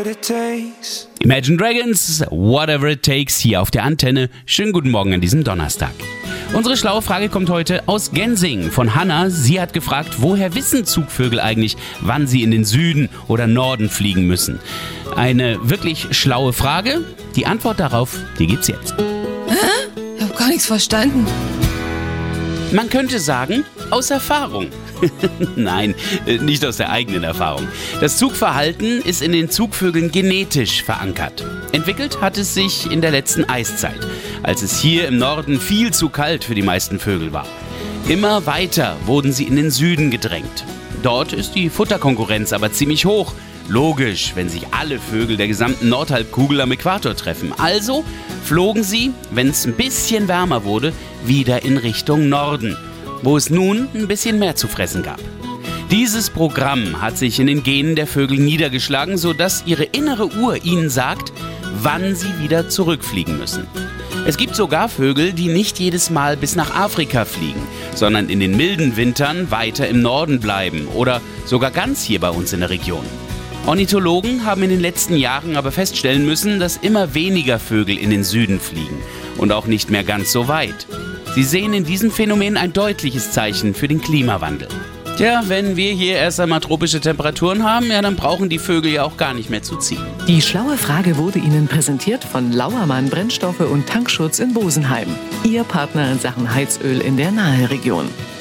Imagine Dragons, Whatever It Takes, hier auf der Antenne. Schönen guten Morgen an diesem Donnerstag. Unsere schlaue Frage kommt heute aus Gensing von Hanna. Sie hat gefragt, woher wissen Zugvögel eigentlich, wann sie in den Süden oder Norden fliegen müssen? Eine wirklich schlaue Frage. Die Antwort darauf, die gibt's jetzt. Hä? Ich habe gar nichts verstanden. Man könnte sagen, aus Erfahrung. Nein, nicht aus der eigenen Erfahrung. Das Zugverhalten ist in den Zugvögeln genetisch verankert. Entwickelt hat es sich in der letzten Eiszeit, als es hier im Norden viel zu kalt für die meisten Vögel war. Immer weiter wurden sie in den Süden gedrängt. Dort ist die Futterkonkurrenz aber ziemlich hoch. Logisch, wenn sich alle Vögel der gesamten Nordhalbkugel am Äquator treffen. Also flogen sie, wenn es ein bisschen wärmer wurde, wieder in Richtung Norden, wo es nun ein bisschen mehr zu fressen gab. Dieses Programm hat sich in den Genen der Vögel niedergeschlagen, sodass ihre innere Uhr ihnen sagt, wann sie wieder zurückfliegen müssen. Es gibt sogar Vögel, die nicht jedes Mal bis nach Afrika fliegen, sondern in den milden Wintern weiter im Norden bleiben oder sogar ganz hier bei uns in der Region. Ornithologen haben in den letzten Jahren aber feststellen müssen, dass immer weniger Vögel in den Süden fliegen und auch nicht mehr ganz so weit. Sie sehen in diesem Phänomen ein deutliches Zeichen für den Klimawandel. Tja, wenn wir hier erst einmal tropische Temperaturen haben, ja, dann brauchen die Vögel ja auch gar nicht mehr zu ziehen. Die schlaue Frage wurde Ihnen präsentiert von Lauermann Brennstoffe und Tankschutz in Bosenheim. Ihr Partner in Sachen Heizöl in der Naheregion.